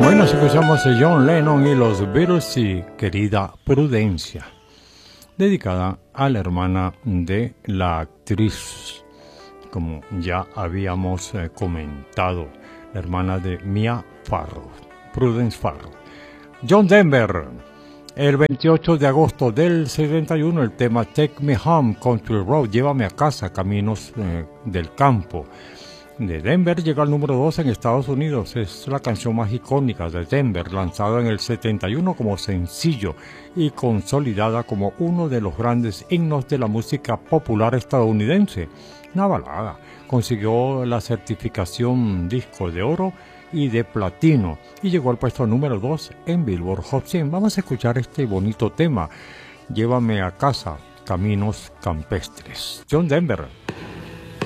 Bueno, escuchamos a John Lennon y los Beatles y Querida Prudencia, dedicada a la hermana de la actriz, como ya habíamos comentado, la hermana de Mia Farrow, Prudence Farrow. John Denver, el 28 de agosto del 71, el tema Take Me Home, Country Road, Llévame a casa, Caminos del Campo. De Denver llega al número 2 en Estados Unidos. Es la canción más icónica de Denver, lanzada en el 71 como sencillo y consolidada como uno de los grandes himnos de la música popular estadounidense. Una balada. Consiguió la certificación disco de oro y de platino y llegó al puesto número 2 en Billboard Hot 100. Vamos a escuchar este bonito tema, Llévame a casa, Caminos Campestres. John Denver.